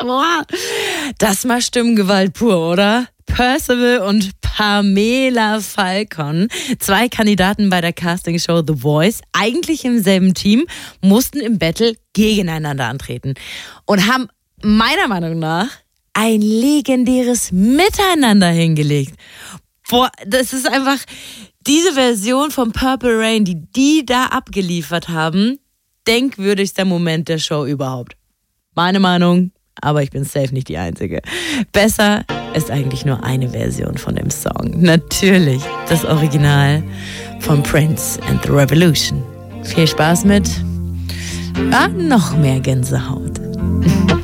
Boah, das mal Stimmgewalt pur, oder? Percival und Pamela Falcon, 2 Kandidaten bei der Castingshow The Voice, eigentlich im selben Team, mussten im Battle gegeneinander antreten und haben meiner Meinung nach ein legendäres Miteinander hingelegt. Boah, das ist einfach diese Version von Purple Rain, die da abgeliefert haben, denkwürdigster Moment der Show überhaupt. Meine Meinung, aber ich bin safe nicht die Einzige. Besser ist eigentlich nur eine Version von dem Song. Natürlich das Original von Prince and the Revolution. Viel Spaß mit noch mehr Gänsehaut.